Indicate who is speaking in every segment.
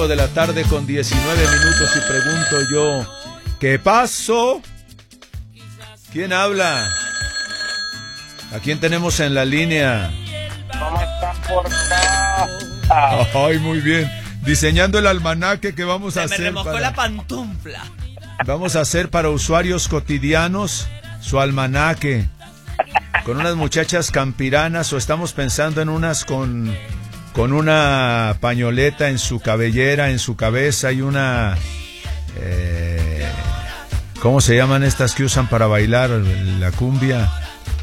Speaker 1: De la tarde con 19 minutos y pregunto yo, ¿qué pasó? ¿Quién habla? ¿A quién tenemos en la línea?
Speaker 2: ¿Cómo están por acá?
Speaker 1: Ay, muy bien. Diseñando el almanaque que vamos a hacer.
Speaker 3: Me remojó la pantufla.
Speaker 1: Vamos a hacer para usuarios cotidianos su almanaque. Con unas muchachas campiranas, o estamos pensando en unas con una pañoleta en su cabellera, en su cabeza, y una... ¿cómo se llaman estas que usan para bailar la cumbia?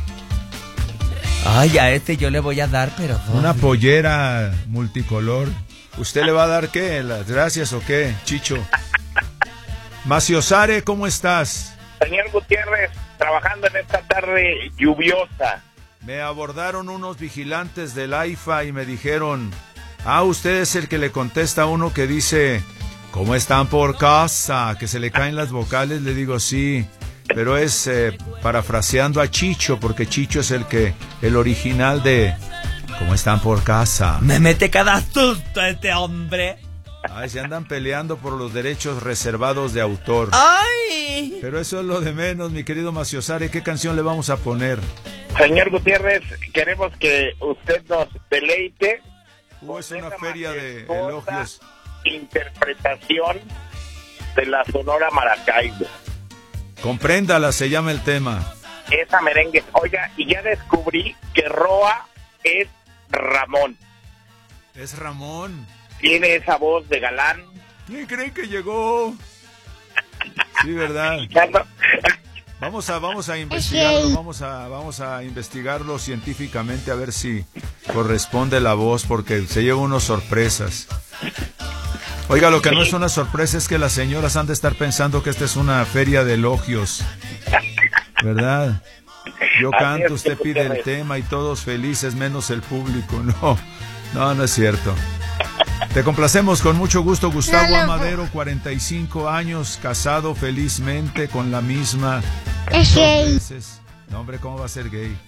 Speaker 3: Ay, a este yo le voy a dar, pero...
Speaker 1: Una pollera multicolor. ¿Usted le va a dar qué? ¿Las gracias o qué, Chicho? Maciosare, ¿cómo estás?
Speaker 2: Señor Gutiérrez, trabajando en esta tarde lluviosa.
Speaker 1: Me abordaron unos vigilantes del AIFA y me dijeron, usted es el que le contesta a uno que dice, ¿cómo están por casa? Que se le caen las vocales. Le digo, sí, pero es parafraseando a Chicho, porque Chicho es el original de ¿cómo están por casa?
Speaker 3: Me mete cada susto este hombre.
Speaker 1: Ay, se andan peleando por los derechos reservados de autor.
Speaker 3: ¡Ay!
Speaker 1: Pero eso es lo de menos, mi querido Maciosare. ¿Qué canción le vamos a poner?
Speaker 2: Señor Gutiérrez, queremos que usted nos deleite.
Speaker 1: Es una feria de elogios.
Speaker 2: Interpretación de la Sonora Maracaibo.
Speaker 1: Compréndala, se llama el tema.
Speaker 2: Esa merengue. Oiga, y ya descubrí que Roa es Ramón.
Speaker 1: Es Ramón.
Speaker 2: Tiene esa voz de galán.
Speaker 1: ¿Quién creen que llegó? Sí, ¿verdad? Vamos a investigarlo, vamos a investigarlo científicamente a ver si corresponde la voz, porque se lleva unas sorpresas. Oiga, lo que no es una sorpresa es que las señoras han de estar pensando que esta es una feria de elogios, ¿verdad? Yo canto, usted pide el tema y todos felices, menos el público. No es cierto. Te complacemos con mucho gusto, Gustavo Amadero, 45 años, casado felizmente con la misma.
Speaker 4: Es gay.
Speaker 1: No, hombre, ¿cómo va a ser gay?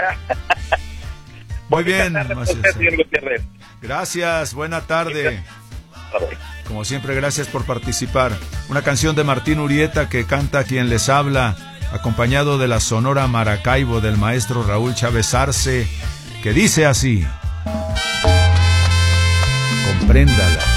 Speaker 1: Muy bien, gracias, buena tarde. Como siempre, gracias por participar. Una canción de Martín Urieta que canta quien les habla, acompañado de la Sonora Maracaibo del maestro Raúl Chávez Arce, que dice así: compréndala.